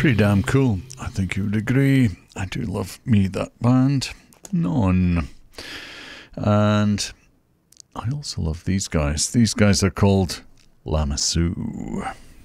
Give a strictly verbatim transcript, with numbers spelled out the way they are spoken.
Pretty damn cool. I think you would agree. I do love me that band. None. And I also love these guys. These guys are called Lamassu.